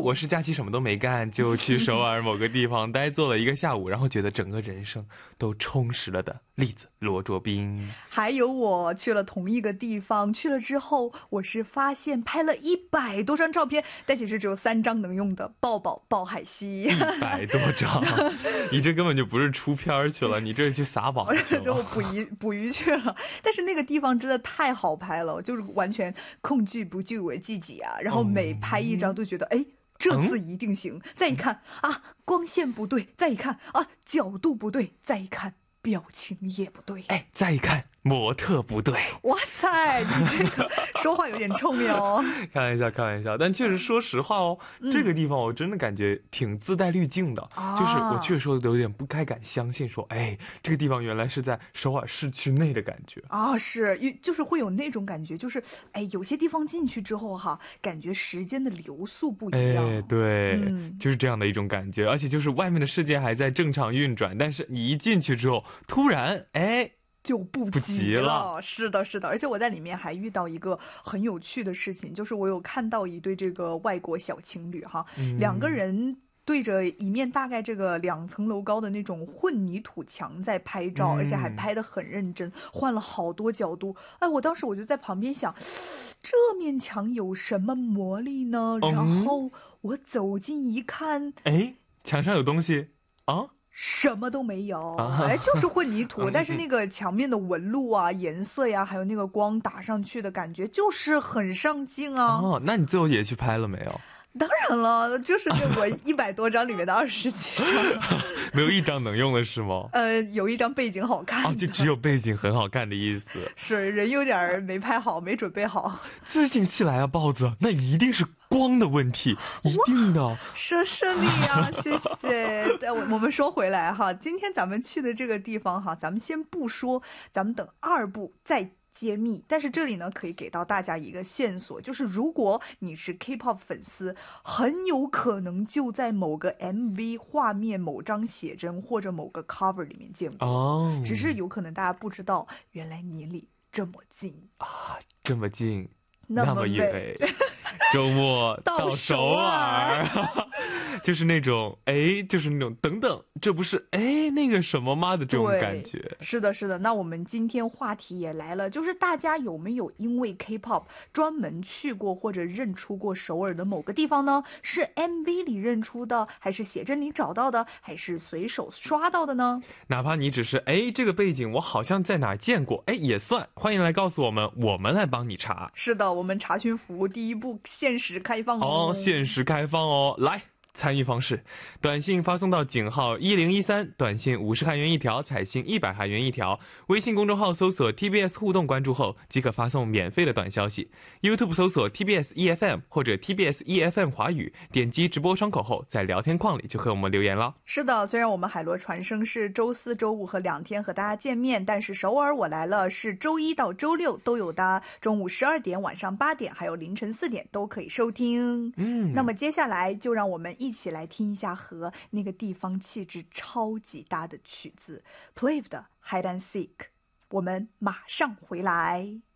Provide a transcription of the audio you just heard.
我是假期什么都没干，就去首尔某个地方呆坐了一个下午，然后觉得整个人生都充实了的栗子罗卓斌。 还有我去了同一个地方，去了之后我是发现拍了100多张照片，但其实只有3张能用的，抱抱抱海西。 100多张，你这根本就不是出片去了，你这是去撒网去了。 我捕鱼去了，但是那个地方真的太好拍了，就是完全控制不住我自己啊，然后每拍一张都觉得哎。这次一定行，再一看啊，光线不对，再一看啊，角度不对，再一看表情也不对， 哎，再一看模特不对。 哇塞，你这个说话有点冲哟。 开玩笑，开玩笑，但确实说实话哦，这个地方我真的感觉挺自带滤镜的，就是我确实说的有点不太敢相信说，哎，这个地方原来是在首尔市区内的感觉啊，是，就是会有那种感觉，就是哎，有些地方进去之后哈，感觉时间的流速不一样， 哎，对，就是这样的一种感觉，而且就是外面的世界还在正常运转，但是你一进去之后，突然哎。 就不急了，是的，是的，而且我在里面还遇到一个很有趣的事情，就是我有看到一对这个外国小情侣哈，2个人对着一面大概这个2层楼高的那种混凝土墙在拍照，而且还拍得很认真，换了好多角度。哎，我当时我就在旁边想，这面墙有什么魔力呢？然后我走近一看， 哎，墙上有东西啊？ 什么都没有，哎，就是混凝土，但是那个墙面的纹路啊、颜色呀，还有那个光打上去的感觉，就是很上镜啊。 哦，那你最后也去拍了没有？ 当然了，就是我100多张里面的20几张， 没有一张能用的是吗？ 有一张背景好看哦，就只有背景很好看的意思。 是人有点没拍好，没准备好。 自信起来啊，豹子，那一定是光的问题，一定的。 奢侈你啊，谢谢。我们说回来哈，今天咱们去的这个地方哈，咱们先不说，咱们等2部再揭秘，但是这里呢可以给到大家一个线索，就是如果你是 K-pop 粉丝，很有可能就在某个 MV 画面、某张写真或者某个 cover 里面见过，只是有可能大家不知道，原来你离这么近啊，这么近， 那么远。周末到首尔，就是那种哎，就是那种等等，这不是哎那个什么吗的这种感觉。 是的，是的。那我们今天话题也来了，就是大家有没有因为 K-pop 专门去过或者认出过首尔的某个地方呢？是 MV 里认出的，还是写真里找到的，还是随手刷到的呢？ 哪怕你只是哎这个背景我好像在哪儿见过，哎也算，欢迎来告诉我们，我们来帮你查。 是的，我们查询服务第1步限时开放哦， 限时开放哦，来。参与方式：短信发送到井号1013，短信50韩元1条，彩信100韩元1条。微信公众号搜索 TBS 互动关注后，即可发送免费的短消息。YouTube 搜索 TBS EFM 或者 TBS EFM 华语，点击直播窗口后，在聊天框里就和我们留言了。 是的，虽然我们海螺传声是周4、周5和2天和大家见面，但是首尔我来了是周1到周6都有的，中午12点、晚上8点还有凌晨4点都可以收听。那么接下来就让我们一起来听一下和那个地方气质超级搭的曲子 Plave 的 Hide and Seek， 我们马上回来。